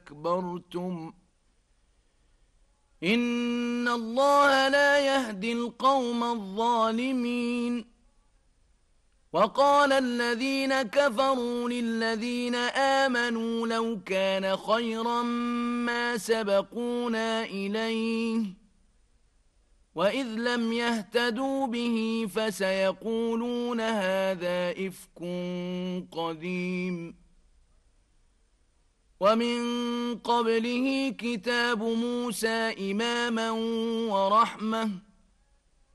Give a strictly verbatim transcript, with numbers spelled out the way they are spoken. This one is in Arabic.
اسْتَكْبَرْتُمْ إِنَّ اللَّهَ لَا يَهْدِي الْقَوْمَ الظَّالِمِينَ وَقَالَ الَّذِينَ كَفَرُوا لِلَّذِينَ آمَنُوا لَوْ كَانَ خَيْرًا مَا سَبَقُونَا إِلَيْهِ وَإِذْ لَمْ يَهْتَدُوا بِهِ فَسَيَقُولُونَ هَذَا إِفْكٌ قَدِيمٌ وَمِن قَبْلِهِ كِتَابُ مُوسَى إِمَامًا وَرَحْمَةً